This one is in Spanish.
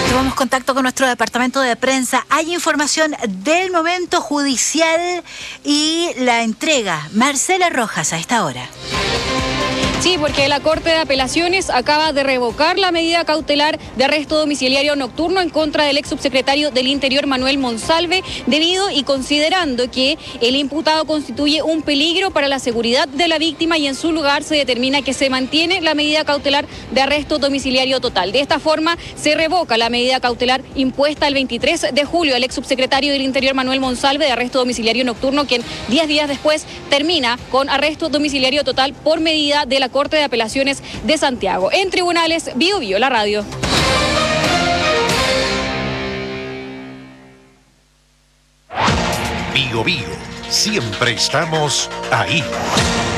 Tomamos contacto con nuestro departamento de prensa. Hay información del momento judicial y la entrega. Marcela Rojas a esta hora. Sí, porque la Corte de Apelaciones acaba de revocar la medida cautelar de arresto domiciliario nocturno en contra del ex subsecretario del Interior, Manuel Monsalve, debido y considerando que el imputado constituye un peligro para la seguridad de la víctima y en su lugar se determina que se mantiene la medida cautelar de arresto domiciliario total. De esta forma se revoca la medida cautelar impuesta el 23 de julio al ex subsecretario del Interior, Manuel Monsalve, de arresto domiciliario nocturno, quien 10 días después termina con arresto domiciliario total por medida de la Corte de Apelaciones de Santiago. En tribunales, Bio Bio, la radio. Bio Bio, siempre estamos ahí.